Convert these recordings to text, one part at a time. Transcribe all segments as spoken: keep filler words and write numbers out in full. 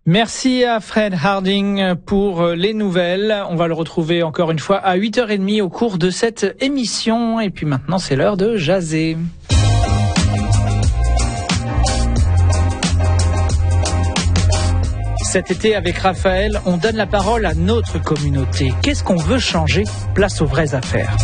Merci à Fred Harding pour les nouvelles. On va le retrouver encore une fois à huit heures trente au cours de cette émission. Et puis maintenant, c'est l'heure de jaser. Cet été, avec Raphaël, on donne la parole à notre communauté. Qu'est-ce qu'on veut changer? Place aux vraies affaires.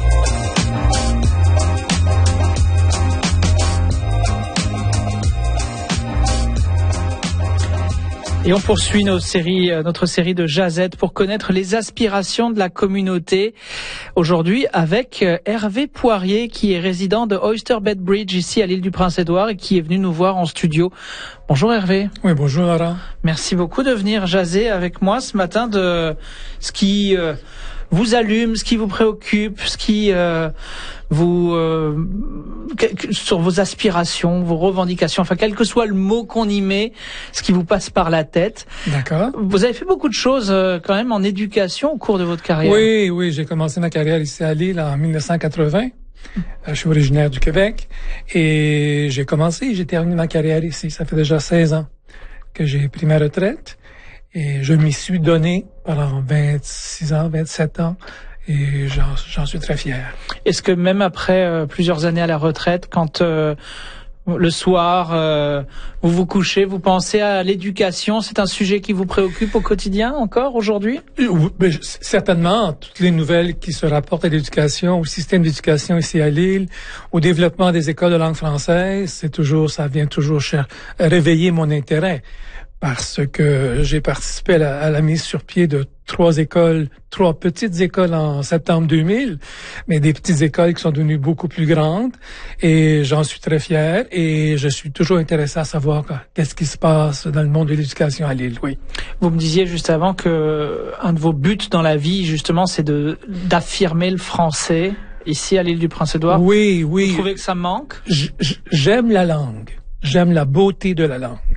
Et on poursuit nos séries, notre série de jazettes pour connaître les aspirations de la communauté. Aujourd'hui avec Hervé Poirier, qui est résident de Oyster Bay Bridge ici à l'île du Prince-Édouard et qui est venu nous voir en studio. Bonjour Hervé. Oui, bonjour Lara. Merci beaucoup de venir jaser avec moi ce matin de ce qui euh, vous allume, ce qui vous préoccupe, ce qui euh, vous euh, sur vos aspirations, vos revendications, enfin quel que soit le mot qu'on y met, ce qui vous passe par la tête. D'accord. Vous avez fait beaucoup de choses euh, quand même en éducation au cours de votre carrière. Oui, oui, j'ai commencé ma carrière ici à Lille en dix-neuf cent quatre-vingts. Je suis originaire du Québec et j'ai commencé, j'ai terminé ma carrière ici. Ça fait déjà seize ans que j'ai pris ma retraite et je m'y suis donné pendant vingt-six ans, vingt-sept ans. Et j'en, j'en suis très fier. Est-ce que même après euh, plusieurs années à la retraite, quand euh, le soir euh, vous vous couchez, vous pensez à l'éducation, c'est un sujet qui vous préoccupe au quotidien encore aujourd'hui? Oui, ben, certainement, toutes les nouvelles qui se rapportent à l'éducation, au système d'éducation ici à Lille, au développement des écoles de langue française, c'est toujours, ça vient toujours cher, réveiller mon intérêt. Parce que j'ai participé à la, à la mise sur pied de trois écoles, trois petites écoles en septembre deux mille, mais des petites écoles qui sont devenues beaucoup plus grandes, et j'en suis très fier, et je suis toujours intéressé à savoir qu'est-ce qui se passe dans le monde de l'éducation à Lille, oui. Vous me disiez juste avant que un de vos buts dans la vie, justement, c'est de d'affirmer le français ici à l'île du Prince-Édouard. Oui, oui. Vous trouvez que ça manque? J- j'aime la langue. J'aime la beauté de la langue.